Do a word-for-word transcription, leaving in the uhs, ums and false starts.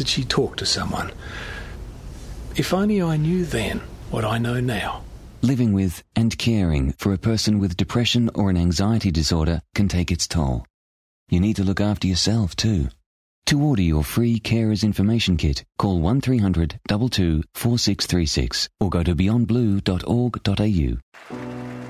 suggested she talk to someone. If only I knew then what I know now. Living with and caring for a person with depression or an anxiety disorder can take its toll. You need to look after yourself too. To order your free Carers Information Kit, call one three hundred two two four six three six or go to beyond blue dot org dot a u.